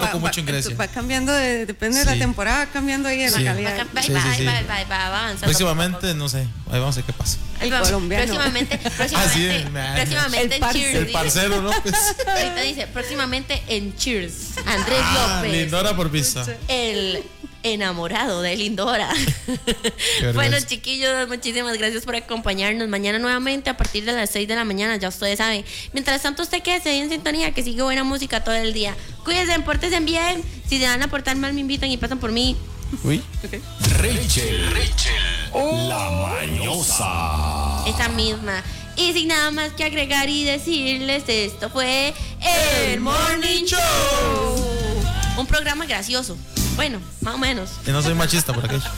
toco mucho en Grecia. Va cambiando, depende de la temporada, va cambiando ahí en la calidad. Va avanzando. Próximamente, no sé, ahí vamos a ver qué pasa. El colombiano. Próximamente el parcero López. Ahorita dice, próximamente en Cheers, Andrés López. Lindora por pizza. El enamorado de Lindora. Bueno, chiquillos, muchísimas gracias por acompañarnos. Mañana nuevamente a partir de las 6 de la mañana, ya ustedes saben. Mientras tanto, usted quédese en sintonía, que sigue buena música todo el día. Cuídense, pórtense bien. Si se van a portar mal, me invitan y pasan por mí. Uy. Okay. Rachel, la mañosa. Esa misma. Y sin nada más que agregar y decirles, esto fue El Morning Show. Un programa gracioso. Bueno, más o menos. Y no soy machista por aquello.